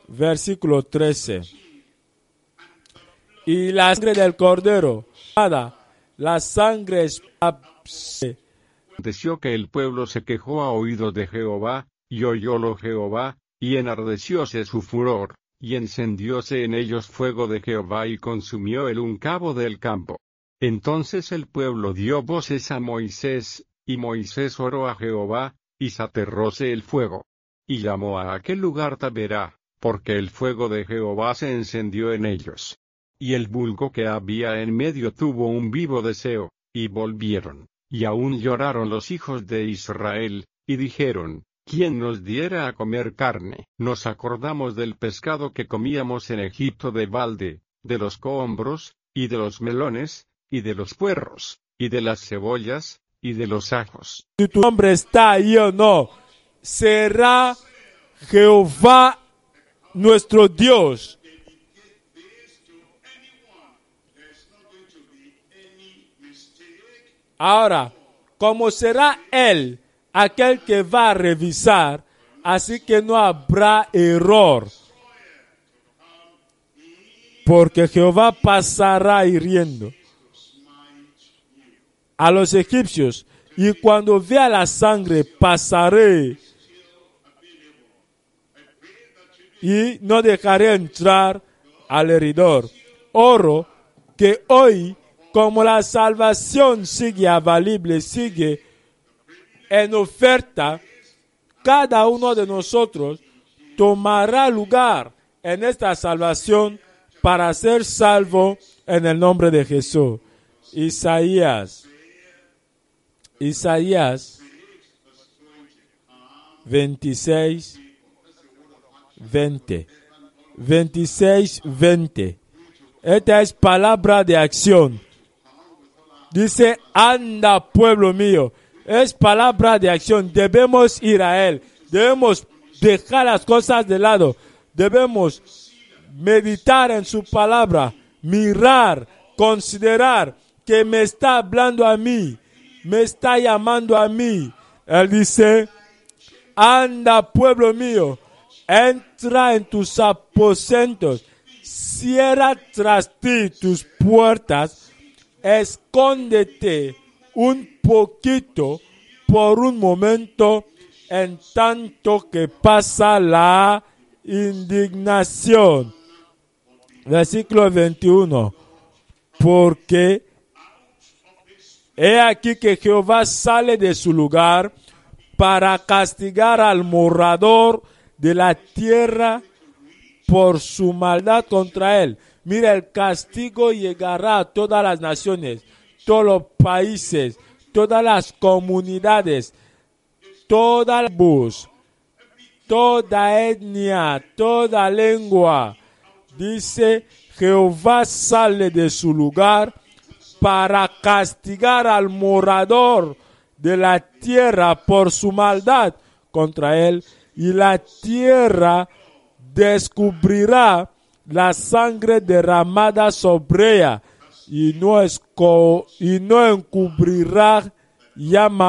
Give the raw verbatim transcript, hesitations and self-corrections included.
versículo trece. Y la sangre del cordero, la sangre es... Aconteció que el pueblo se quejó a oídos de Jehová, y oyólo Jehová, y enardecióse su furor, y encendióse en ellos fuego de Jehová y consumió el un cabo del campo. Entonces el pueblo dio voces a Moisés, y Moisés oró a Jehová, y se aterróse el fuego. Y llamó a aquel lugar Taberá, porque el fuego de Jehová se encendió en ellos. Y el vulgo que había en medio tuvo un vivo deseo, y volvieron, y aún lloraron los hijos de Israel, y dijeron, ¿quién nos diera a comer carne? Nos acordamos del pescado que comíamos en Egipto de balde, de los cohombros, y de los melones, y de los puerros, y de las cebollas, y de los ajos. Si tu nombre está ahí o no, será Jehová nuestro Dios. Ahora, como será Él aquel que va a revisar, así que no habrá error. Porque Jehová pasará hiriendo a los egipcios, y cuando vea la sangre pasaré, y no dejaré entrar al heridor. Oro que hoy, como la salvación sigue avalible, sigue en oferta, cada uno de nosotros tomará lugar en esta salvación para ser salvo en el nombre de Jesús. Isaías, Isaías veintiséis, veinte. veintiséis, veinte. Esta es palabra de acción. Dice, anda pueblo mío. Es palabra de acción. Debemos ir a Él. Debemos dejar las cosas de lado. Debemos meditar en su palabra. Mirar, considerar que me está hablando a mí. Me está llamando a mí. Él dice, anda pueblo mío. Entra en tus aposentos. Cierra tras ti tus puertas. Escóndete un poquito por un momento en tanto que pasa la indignación. Versículo veintiuno. Porque he aquí que Jehová sale de su lugar para castigar al morador de la tierra por su maldad contra él. Mira, el castigo llegará a todas las naciones, todos los países, todas las comunidades, toda la voz, toda etnia, toda lengua. Dice, Jehová sale de su lugar para castigar al morador de la tierra por su maldad contra él, y la tierra descubrirá la sangre derramada sobre ella, y no, esco- y no encubrirá ya más